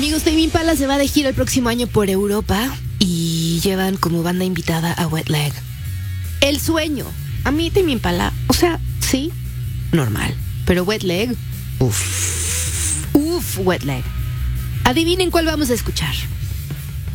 Amigos, Tame Impala se va de gira el próximo año por Europa y llevan como banda invitada a Wet Leg. El sueño. A mí Tame Impala, o sea, sí, normal. Pero Wet Leg, Wet Leg. Adivinen cuál vamos a escuchar.